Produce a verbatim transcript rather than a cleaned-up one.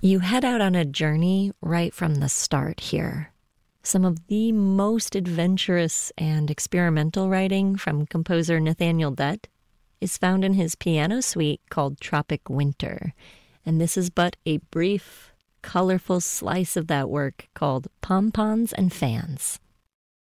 You head out on a journey right from the start here. Some of the most adventurous and experimental writing from composer Nathaniel Dett is found in his piano suite called Tropic Winter, and this is but a brief, colorful slice of that work called Pom-Poms and Fans.